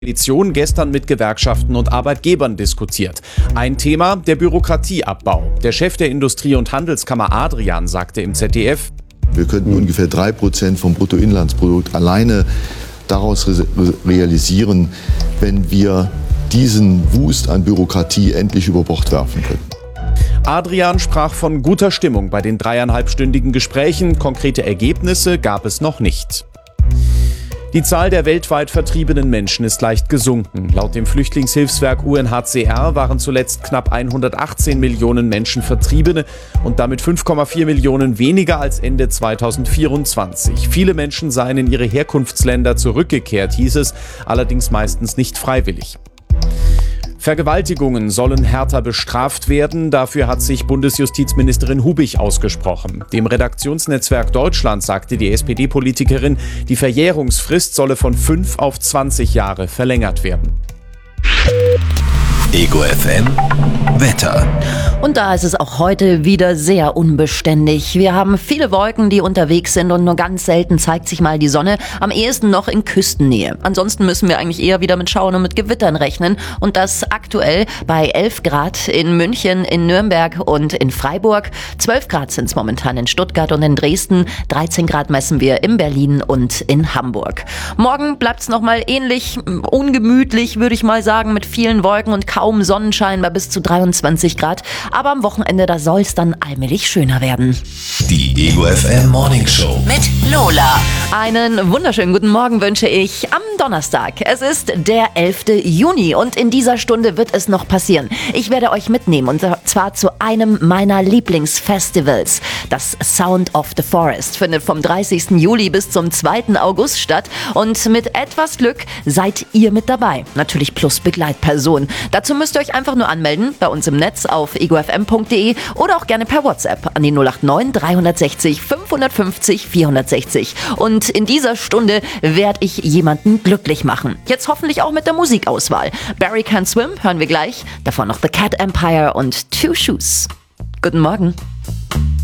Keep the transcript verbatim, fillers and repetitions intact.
Koalition gestern mit Gewerkschaften und Arbeitgebern diskutiert. Ein Thema, der Bürokratieabbau. Der Chef der Industrie- und Handelskammer Adrian sagte im Z D F: Wir könnten ungefähr drei Prozent vom Bruttoinlandsprodukt alleine daraus re- realisieren, wenn wir diesen Wust an Bürokratie endlich über Bord werfen könnten. Adrian sprach von guter Stimmung bei den dreieinhalbstündigen Gesprächen. Konkrete Ergebnisse gab es noch nicht. Die Zahl der weltweit vertriebenen Menschen ist leicht gesunken. Laut dem Flüchtlingshilfswerk U N H C R waren zuletzt knapp hundertachtzehn Millionen Menschen Vertriebene und damit fünf Komma vier Millionen weniger als Ende zweitausendvierundzwanzig. Viele Menschen seien in ihre Herkunftsländer zurückgekehrt, hieß es, allerdings meistens nicht freiwillig. Vergewaltigungen sollen härter bestraft werden. Dafür hat sich Bundesjustizministerin Hubich ausgesprochen. Dem Redaktionsnetzwerk Deutschland sagte die S P D-Politikerin, die Verjährungsfrist solle von fünf auf zwanzig Jahre verlängert werden. Ego F M Wetter. Und da ist es auch heute wieder sehr unbeständig. Wir haben viele Wolken, die unterwegs sind und nur ganz selten zeigt sich mal die Sonne, am ehesten noch in Küstennähe. Ansonsten müssen wir eigentlich eher wieder mit Schauern und mit Gewittern rechnen und das aktuell bei elf Grad in München, in Nürnberg und in Freiburg. zwölf Grad sind es momentan in Stuttgart und in Dresden. dreizehn Grad messen wir in Berlin und in Hamburg. Morgen bleibt es nochmal ähnlich ungemütlich, würde ich mal sagen, mit vielen Wolken und kaum Sonnenschein bei bis zu dreiundzwanzig Grad. Aber am Wochenende, da soll es dann allmählich schöner werden. Die Ego F M Morning Show Mit Lola. Einen wunderschönen guten Morgen wünsche ich am Donnerstag. Es ist der elfte Juni und in dieser Stunde wird es noch passieren. Ich werde euch mitnehmen und zwar zu einem meiner Lieblingsfestivals. Das Sound of the Forest findet vom dreißigsten Juli bis zum zweiten August statt und mit etwas Glück seid ihr mit dabei. Natürlich plus Begleitperson. Dazu müsst ihr euch einfach nur anmelden bei uns im Netz auf ego f m punkt d e oder auch gerne per WhatsApp an die null acht neun drei sechs null fünf fünf null vier sechs null. Und in dieser Stunde werde ich jemanden glücklich machen. Jetzt hoffentlich auch mit der Musikauswahl. Barry Can Swim hören wir gleich. Davor noch The Cat Empire und Two Shoes. Guten Morgen.